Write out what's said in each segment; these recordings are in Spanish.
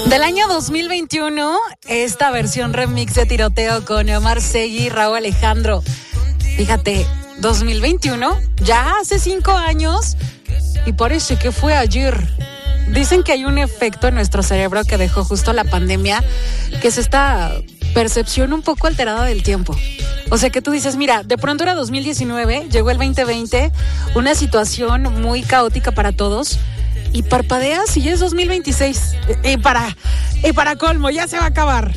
Del año 2021, esta versión remix de Tiroteo con Omar Seguí y Raúl Alejandro. Fíjate, 2021, ya hace 5 años y parece que fue ayer. Dicen que hay un efecto en nuestro cerebro que dejó justo la pandemia, que es esta percepción un poco alterada del tiempo. O sea que tú dices, mira, de pronto era 2019, llegó el 2020, una situación muy caótica para todos, y parpadeas y ya es 2026. Y para colmo, ya se va a acabar.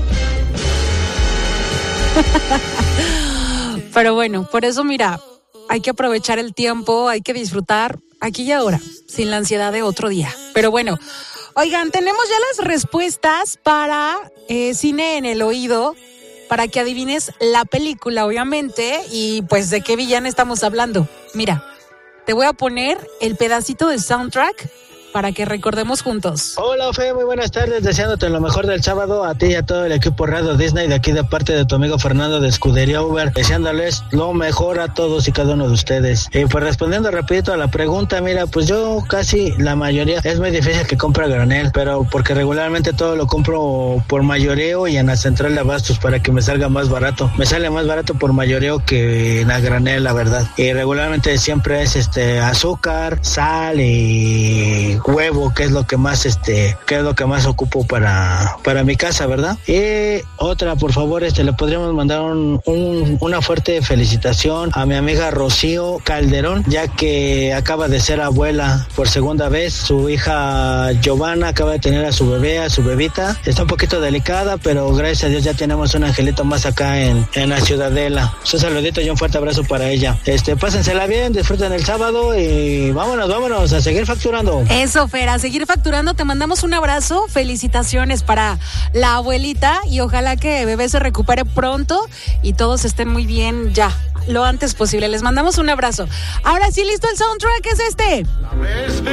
Pero bueno, por eso mira, hay que aprovechar el tiempo, hay que disfrutar aquí y ahora, sin la ansiedad de otro día. Pero bueno, oigan, tenemos ya las respuestas para Cine en el Oído, para que adivines la película, obviamente, y pues de qué villana estamos hablando. Mira, te voy a poner el pedacito de soundtrack para que recordemos juntos. Hola, Fe, muy buenas tardes, deseándote lo mejor del sábado a ti y a todo el equipo Radio Disney de aquí de parte de tu amigo Fernando de Escudería Uber, deseándoles lo mejor a todos y cada uno de ustedes. Y pues respondiendo rapidito a la pregunta, mira, pues yo casi la mayoría, es muy difícil que compre a granel, pero porque regularmente todo lo compro por mayoreo y en la central de abastos para que me salga más barato. Me sale más barato por mayoreo que en a granel, la verdad. Y regularmente siempre es azúcar, sal y huevo, que es lo que más ocupo para mi casa, ¿verdad? Y otra, por favor, le podríamos mandar una fuerte felicitación a mi amiga Rocío Calderón, ya que acaba de ser abuela por segunda vez. Su hija Giovanna acaba de tener a su bebé, a su bebita. Está un poquito delicada, pero gracias a Dios ya tenemos un angelito más acá en la Ciudadela. Un saludito y un fuerte abrazo para ella. Pásensela bien, disfruten el sábado y vámonos a seguir facturando. Eso, Fer, a seguir facturando, te mandamos un abrazo, felicitaciones para la abuelita y ojalá que bebé se recupere pronto y todos estén muy bien ya, lo antes posible. Les mandamos un abrazo. Ahora sí, listo el soundtrack, es este.